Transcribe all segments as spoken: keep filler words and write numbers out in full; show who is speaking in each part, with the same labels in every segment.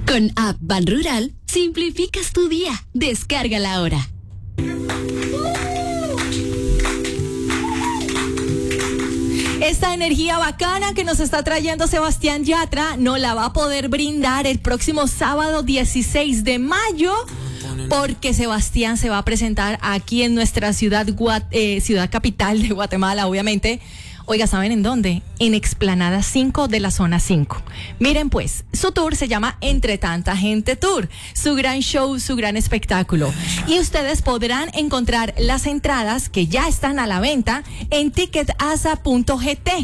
Speaker 1: Con App Ban Rural, simplificas tu día. Descárgala ahora.
Speaker 2: Esta energía bacana que nos está trayendo Sebastián Yatra nos la va a poder brindar el próximo sábado dieciséis de mayo, porque Sebastián se va a presentar aquí en nuestra ciudad, Guat- eh, ciudad capital de Guatemala, obviamente. Oiga, ¿saben en dónde? En Explanada cinco de la Zona cinco. Miren pues, su tour se llama Entre Tanta Gente Tour. Su gran show, su gran espectáculo. Y ustedes podrán encontrar las entradas que ya están a la venta en ticket asa punto g t.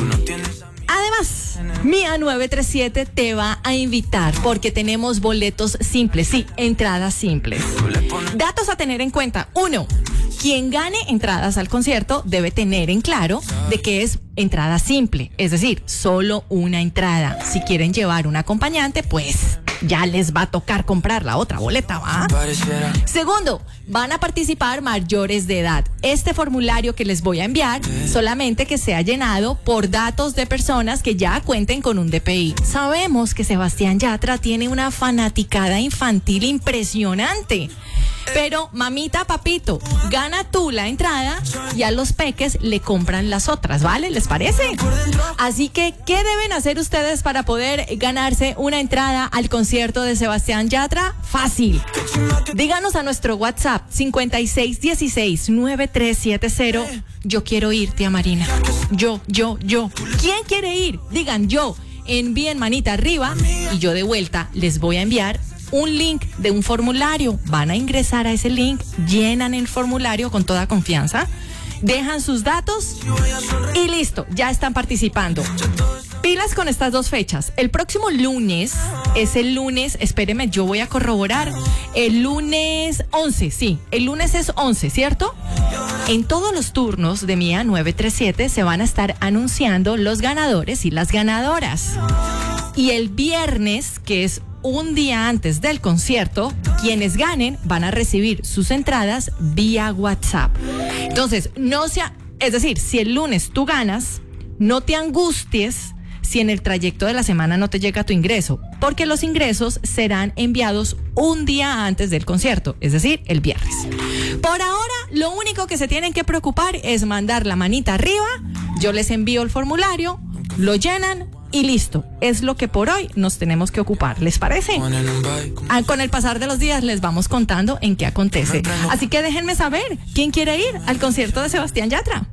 Speaker 2: Además, Mía nueve tres siete te va a invitar porque tenemos boletos simples, sí, entradas simples. Datos a tener en cuenta. Uno, quien gane entradas al concierto debe tener en claro de que es entrada simple, es decir, solo una entrada. Si quieren llevar un acompañante, pues ya les va a tocar comprar la otra boleta, ¿va? Segundo, van a participar mayores de edad. Este formulario que les voy a enviar, solamente que sea llenado por datos de personas que ya cuenten con un D P I. Sabemos que Sebastián Yatra tiene una fanaticada infantil impresionante. Pero, mamita, papito, gana tú la entrada y a los peques le compran las otras, ¿vale? ¿Les parece? Así que, ¿qué deben hacer ustedes para poder ganarse una entrada al concierto de Sebastián Yatra? Fácil. Díganos a nuestro WhatsApp cincuenta y seis dieciséis nueve tres siete cero. Yo quiero ir, tía Marina. Yo, yo, yo. ¿Quién quiere ir? Digan yo. Envíen manita arriba y yo de vuelta les voy a enviar un link de un formulario. Van a ingresar a ese link, llenan el formulario con toda confianza, dejan sus datos y listo, ya están participando. Pilas con estas dos fechas. El próximo lunes es el lunes, espéreme, yo voy a corroborar. El lunes once, sí, el lunes es once, ¿cierto? En todos los turnos de Mía nueve tres siete se van a estar anunciando los ganadores y las ganadoras. Y el viernes, que es un día antes del concierto, quienes ganen van a recibir sus entradas vía WhatsApp. Entonces, no sea, es decir, si el lunes tú ganas, no te angusties si en el trayecto de la semana no te llega tu ingreso, porque los ingresos serán enviados un día antes del concierto, es decir, el viernes. Por ahora, lo único que se tienen que preocupar es mandar la manita arriba, yo les envío el formulario, lo llenan y listo. Es lo que por hoy nos tenemos que ocupar. ¿Les parece? Ah, con el pasar de los días les vamos contando en qué acontece. Así que déjenme saber quién quiere ir al concierto de Sebastián Yatra.